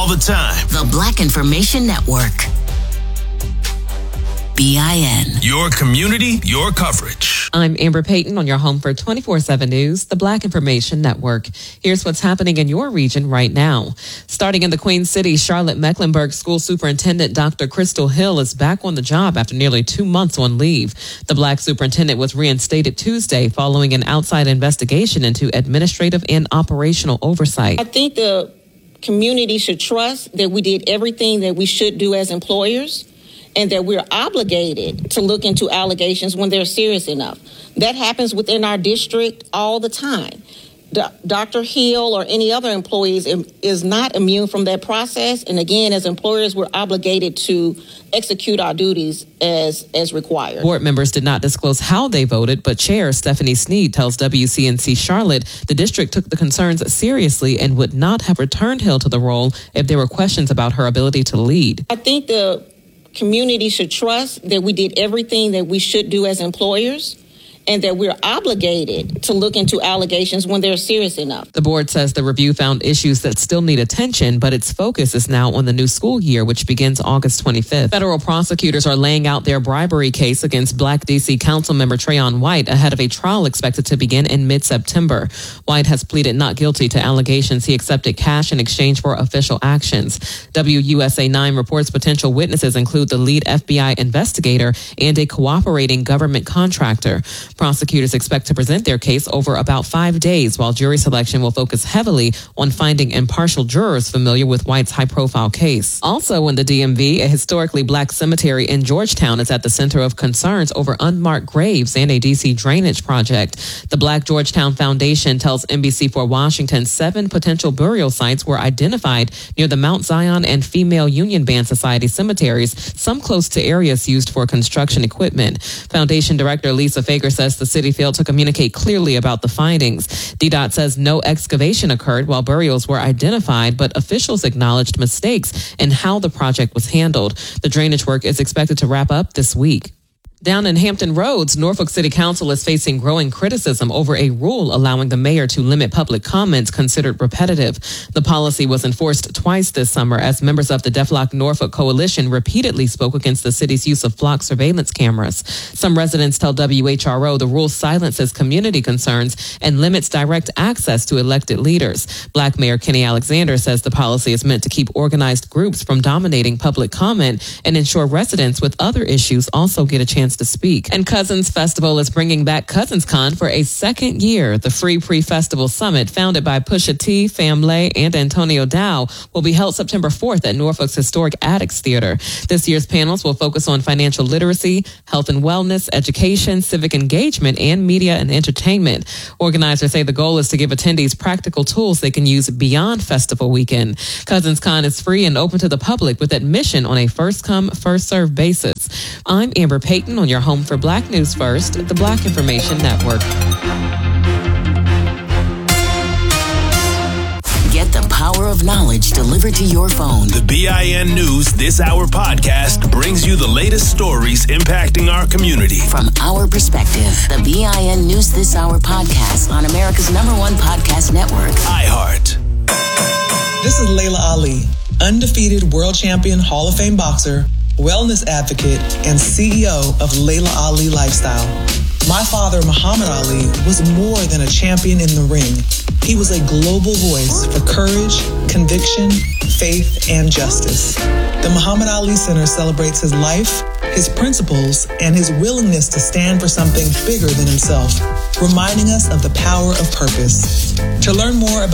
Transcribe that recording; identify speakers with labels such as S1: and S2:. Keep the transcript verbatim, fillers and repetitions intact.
S1: all the time.
S2: The Black Information Network. B I N.
S1: Your community, your coverage.
S3: I'm Amber Payton on your home for twenty-four seven News, the Black Information Network. Here's what's happening in your region right now. Starting in the Queen City, Charlotte-Mecklenburg School Superintendent Doctor Crystal Hill is back on the job after nearly two months on leave. The Black superintendent was reinstated Tuesday following an outside investigation into administrative and operational oversight.
S4: I think the community should trust that we did everything that we should do as employers, and that we're obligated to look into allegations when they're serious enough. That happens within our district all the time. Do- Doctor Hill or any other employees im- is not immune from that process. And again, as employers, we're obligated to execute our duties as, as required.
S3: Board members did not disclose how they voted, but Chair Stephanie Sneed tells W C N C Charlotte the district took the concerns seriously and would not have returned Hill to the role if there were questions about her ability to lead.
S4: I think the community should trust that we did everything that we should do as employers, and that we're obligated to look into allegations when they're serious enough.
S3: The board says the review found issues that still need attention, but its focus is now on the new school year, which begins August twenty-fifth. Federal prosecutors are laying out their bribery case against Black D C Councilmember Trayon White ahead of a trial expected to begin in mid-September. White has pleaded not guilty to allegations he accepted cash in exchange for official actions. W U S A nine reports potential witnesses include the lead F B I investigator and a cooperating government contractor. Prosecutors expect to present their case over about five days, while jury selection will focus heavily on finding impartial jurors familiar with White's high-profile case. Also in the D M V, a historically Black cemetery in Georgetown is at the center of concerns over unmarked graves and a D C drainage project. The Black Georgetown Foundation tells N B C four Washington seven potential burial sites were identified near the Mount Zion and Female Union Band Society cemeteries, some close to areas used for construction equipment. Foundation Director Lisa Fager says the city failed to communicate clearly about the findings. D DOT says no excavation occurred while burials were identified, but officials acknowledged mistakes in how the project was handled. The drainage work is expected to wrap up this week. Down in Hampton Roads, Norfolk City Council is facing growing criticism over a rule allowing the mayor to limit public comments considered repetitive. The policy was enforced twice this summer as members of the Deaflock Norfolk Coalition repeatedly spoke against the city's use of flock surveillance cameras. Some residents tell W H R O the rule silences community concerns and limits direct access to elected leaders. Black Mayor Kenny Alexander says the policy is meant to keep organized groups from dominating public comment and ensure residents with other issues also get a chance to speak. And Cousins Festival is bringing back Cousins Con for a second year. The free pre-festival summit, founded by Pusha T, Famlay, and Antonio Dow, will be held September fourth at Norfolk's historic Addicts Theater. This year's panels will focus on financial literacy, health and wellness, education, civic engagement, and media and entertainment. Organizers say the goal is to give attendees practical tools they can use beyond festival weekend. Cousins Con is free and open to the public with admission on a first-come, first-served basis. I'm Amber Payton on your home for Black News First, the Black Information Network.
S2: Get the power of knowledge delivered to your phone.
S1: The B I N News This Hour podcast brings you the latest stories impacting our community.
S2: From our perspective, the B I N News This Hour podcast on America's number one podcast network,
S1: iHeart.
S5: This is Layla Ali, undefeated world champion, Hall of Fame boxer, wellness advocate, and C E O of Layla Ali Lifestyle. My father, Muhammad Ali, was more than a champion in the ring. He was a global voice for courage, conviction, faith, and justice. The Muhammad Ali Center celebrates his life, his principles, and his willingness to stand for something bigger than himself, reminding us of the power of purpose. To learn more about